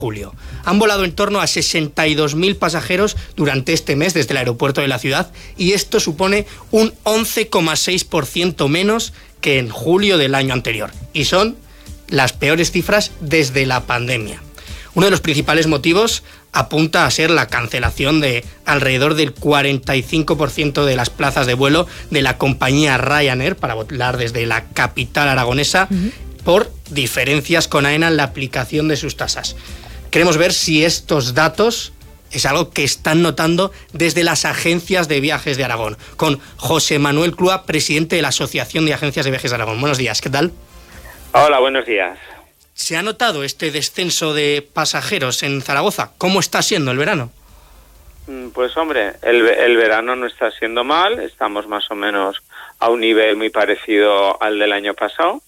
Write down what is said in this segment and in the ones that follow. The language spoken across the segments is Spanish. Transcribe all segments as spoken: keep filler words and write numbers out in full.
julio. Han volado en torno a sesenta y dos mil pasajeros durante este mes desde el aeropuerto de la ciudad y esto supone un once coma seis por ciento menos que en julio del año anterior. Y son las peores cifras desde la pandemia. Uno de los principales motivos apunta a ser la cancelación de alrededor del cuarenta y cinco por ciento de las plazas de vuelo de la compañía Ryanair para volar desde la capital aragonesa uh-huh. por diferencias con AENA en la aplicación de sus tasas. Queremos ver si estos datos es algo que están notando desde las agencias de viajes de Aragón. Con José Manuel Clua, presidente de la Asociación de Agencias de Viajes de Aragón. Buenos días, ¿qué tal? Hola, buenos días. ¿Se ha notado este descenso de pasajeros en Zaragoza? ¿Cómo está siendo el verano? Pues hombre, el, el verano no está siendo mal, estamos más o menos a un nivel muy parecido al del año pasado.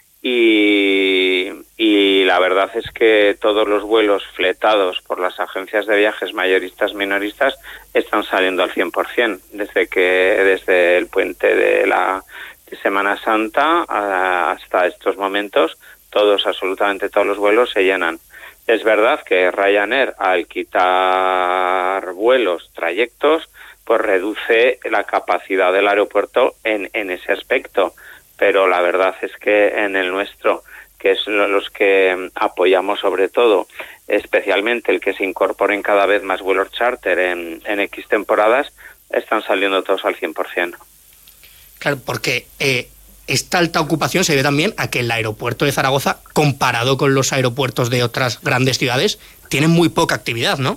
Y, y la verdad es que todos los vuelos fletados por las agencias de viajes mayoristas minoristas están saliendo al cien por ciento desde que desde el puente de la de Semana Santa a, hasta estos momentos todos absolutamente todos los vuelos se llenan. Es verdad que Ryanair, al quitar vuelos, trayectos, pues reduce la capacidad del aeropuerto en en ese aspecto. Pero la verdad es que en el nuestro, que es los que apoyamos sobre todo, especialmente el que se incorporen cada vez más vuelos charter en, en X temporadas, están saliendo todos al cien por ciento. Claro, porque eh, esta alta ocupación se debe también a que el aeropuerto de Zaragoza, comparado con los aeropuertos de otras grandes ciudades, tiene muy poca actividad, ¿no?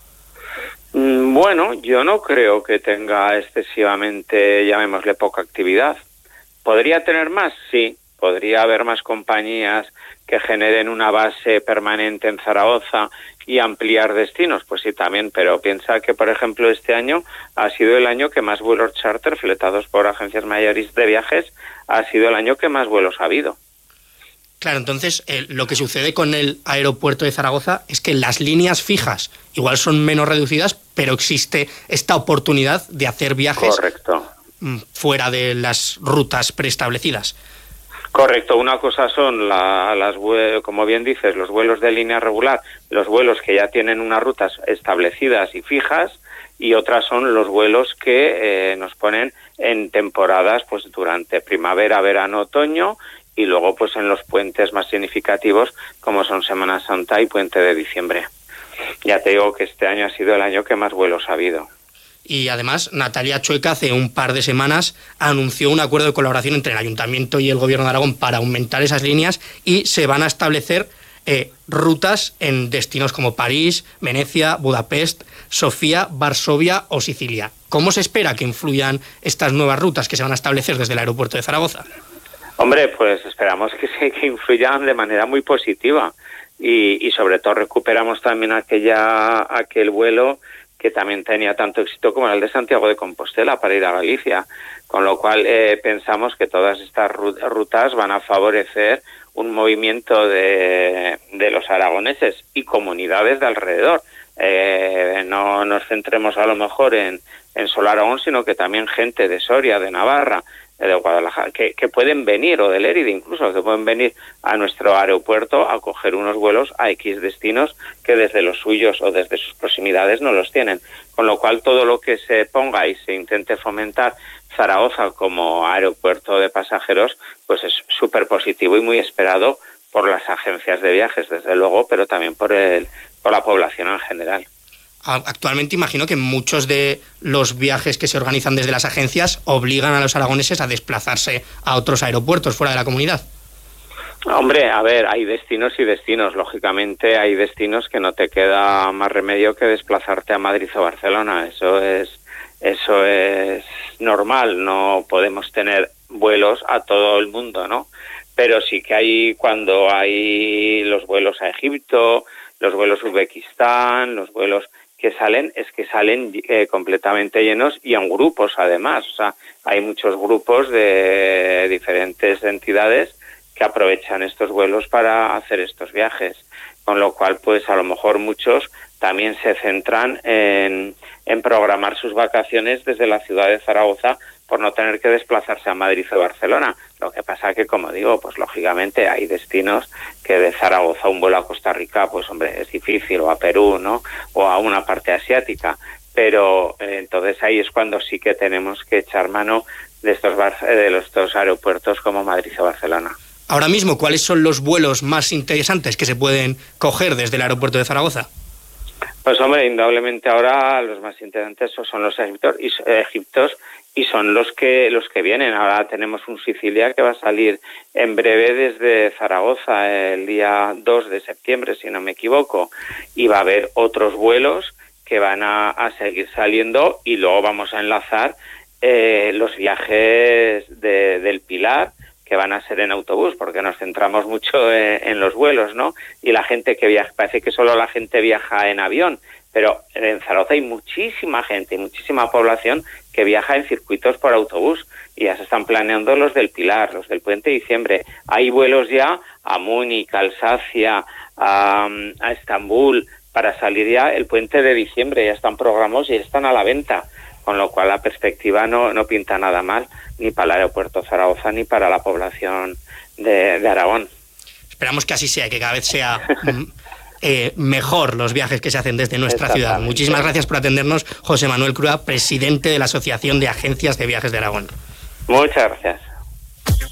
Bueno, yo no creo que tenga excesivamente, llamémosle, poca actividad. ¿Podría tener más? Sí. ¿Podría haber más compañías que generen una base permanente en Zaragoza y ampliar destinos? Pues sí, también, pero piensa que, por ejemplo, este año ha sido el año que más vuelos charter fletados por agencias mayoristas de viajes ha sido el año que más vuelos ha habido. Claro, entonces eh, lo que sucede con el aeropuerto de Zaragoza es que las líneas fijas igual son menos reducidas, pero existe esta oportunidad de hacer viajes Correcto. fuera de las rutas preestablecidas. Correcto, una cosa son la, las como bien dices, los vuelos de línea regular, los vuelos que ya tienen unas rutas establecidas y fijas, y otras son los vuelos que eh, nos ponen en temporadas, pues durante primavera, verano, otoño, y luego pues en los puentes más significativos como son Semana Santa y Puente de Diciembre. Ya te digo que este año ha sido el año que más vuelos ha habido. Y además, Natalia Chueca hace un par de semanas anunció un acuerdo de colaboración entre el Ayuntamiento y el Gobierno de Aragón para aumentar esas líneas y se van a establecer eh, rutas en destinos como París, Venecia, Budapest, Sofía, Varsovia o Sicilia. ¿Cómo se espera que influyan estas nuevas rutas que se van a establecer desde el aeropuerto de Zaragoza? Hombre, pues esperamos que, se, que influyan de manera muy positiva y, y sobre todo recuperamos también aquella aquel vuelo que también tenía tanto éxito como el de Santiago de Compostela para ir a Galicia, con lo cual eh, pensamos que todas estas rutas van a favorecer un movimiento de, de los aragoneses y comunidades de alrededor. Eh, no nos centremos a lo mejor en, en solo Aragón, sino que también gente de Soria, de Navarra, de Guadalajara, que, que pueden venir, o de Lérida incluso, que pueden venir a nuestro aeropuerto a coger unos vuelos a X destinos que desde los suyos o desde sus proximidades no los tienen. Con lo cual todo lo que se ponga y se intente fomentar Zaragoza como aeropuerto de pasajeros, pues es súper positivo y muy esperado por las agencias de viajes, desde luego, pero también por el, por la población en general. Actualmente imagino que muchos de los viajes que se organizan desde las agencias obligan a los aragoneses a desplazarse a otros aeropuertos fuera de la comunidad. Hombre, a ver, hay destinos y destinos. Lógicamente hay destinos que no te queda más remedio que desplazarte a Madrid o Barcelona. Eso es, eso es normal. No podemos tener vuelos a todo el mundo, ¿no? Pero sí que hay cuando hay los vuelos a Egipto, los vuelos a Uzbekistán, los vuelos que salen, es que salen eh, completamente llenos y en grupos además. O sea, hay muchos grupos de diferentes entidades que aprovechan estos vuelos para hacer estos viajes. con lo cual pues a lo mejor muchos también se centran en, en programar sus vacaciones desde la ciudad de Zaragoza por no tener que desplazarse a Madrid o Barcelona. Lo que pasa que, como digo, pues lógicamente hay destinos que de Zaragoza un vuelo a Costa Rica, pues hombre, es difícil, o a Perú, ¿no? O a una parte asiática. Pero eh, entonces ahí es cuando sí que tenemos que echar mano de estos, bar- de estos aeropuertos como Madrid o Barcelona. Ahora mismo, ¿cuáles son los vuelos más interesantes que se pueden coger desde el aeropuerto de Zaragoza? Pues hombre, indudablemente ahora los más interesantes son los egiptos y, egiptos y son los que los que vienen. Ahora tenemos un Sicilia que va a salir en breve desde Zaragoza el día dos de septiembre, si no me equivoco, y va a haber otros vuelos que van a, a seguir saliendo, y luego vamos a enlazar eh, los viajes de, del Pilar, que van a ser en autobús, porque nos centramos mucho en, en los vuelos, ¿no? Y la gente que viaja, parece que solo la gente viaja en avión, pero en Zaragoza hay muchísima gente, muchísima población que viaja en circuitos por autobús, y ya se están planeando los del Pilar, los del Puente de Diciembre. Hay vuelos ya a Múnich, a Alsacia, a, a Estambul, para salir ya el Puente de Diciembre, ya están programados y están a la venta. Con lo cual la perspectiva no, no pinta nada mal, ni para el aeropuerto de Zaragoza, ni para la población de, de Aragón. Esperamos que así sea, que cada vez sea eh, mejor los viajes que se hacen desde nuestra ciudad. Muchísimas gracias por atendernos, José Manuel Crúa, presidente de la Asociación de Agencias de Viajes de Aragón. Muchas gracias.